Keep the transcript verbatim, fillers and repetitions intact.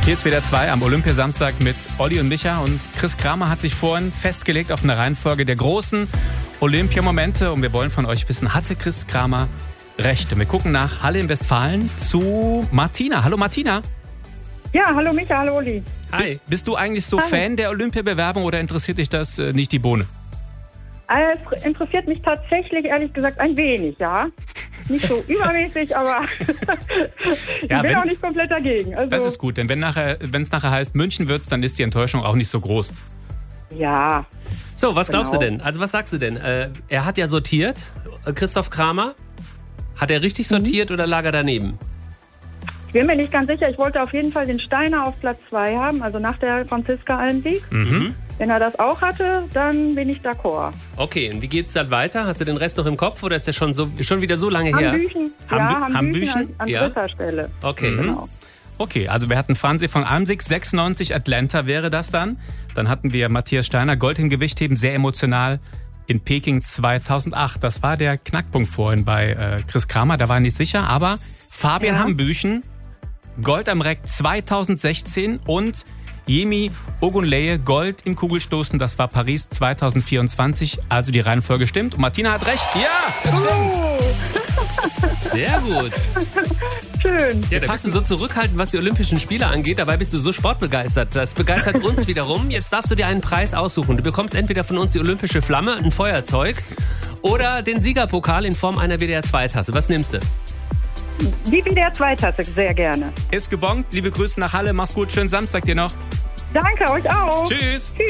Hier ist W D R zwei am Olympiasamstag mit Olli und Micha. Und Chris Kramer hat sich vorhin festgelegt auf eine Reihenfolge der großen Olympiamomente. Und wir wollen von euch wissen, hatte Chris Kramer recht? Und wir gucken nach Halle in Westfalen zu Martina. Hallo Martina. Ja, hallo Micha, hallo Olli. Hi. Bist, bist du eigentlich so Hi. Fan der Olympiabewerbung oder interessiert dich das äh, nicht die Bohne? Es interessiert mich tatsächlich, ehrlich gesagt, ein wenig, ja. Nicht so übermäßig, aber ich Ja, bin wenn- auch nicht komplett dagegen. Also, Das ist gut, denn wenn nachher, wenn es nachher heißt, München wird's, dann ist die Enttäuschung auch nicht so groß. ja, So, was glaubst Genau. du denn? Also was sagst du denn? Äh, er hat ja sortiert, äh, Christoph Kramer. Hat er richtig sortiert oder lag er daneben? ich bin mir nicht ganz sicher. Ich wollte auf jeden Fall den Steiner auf Platz zwei haben, also nach der Franziska-Alm-Sieg. Mhm. Wenn er das auch hatte, dann bin ich d'accord. Okay, und wie geht's dann weiter? Hast du den Rest noch im Kopf oder ist der schon, so, schon wieder so lange her? Hambüchen, Hambü- ja, Hambüchen Hambüchen? an, an Ja. dritter Stelle. Okay. Genau. Okay, also wir hatten Franzi von Almsieg, sechsundneunzig, Atlanta wäre das dann. Dann hatten wir Matthias Steiner, Gold im Gewichtheben, sehr emotional in Peking zweitausendacht. Das war der Knackpunkt vorhin bei äh, Chris Kramer, da war er nicht sicher. Aber Fabian Ja. Hambüchen, Gold am Reck zweitausendsechzehn und Yemi Ogunleye, Gold im Kugelstoßen, das war Paris zweitausendvierundzwanzig. Also die Reihenfolge stimmt. Und Martina hat recht. Ja, Sehr gut. Schön. Ja, da bist du so zurückhaltend, was die Olympischen Spiele angeht. Dabei bist du so sportbegeistert. Das begeistert uns wiederum. Jetzt darfst du dir einen Preis aussuchen. Du bekommst entweder von uns die olympische Flamme, ein Feuerzeug oder den Siegerpokal in Form einer W D R zwei Tasse. Was nimmst du? Die W D R zwei Tasse, sehr gerne. ist gebongt. Liebe Grüße nach Halle. Mach's gut. Schönen Samstag dir noch. Danke euch auch. Tschüss.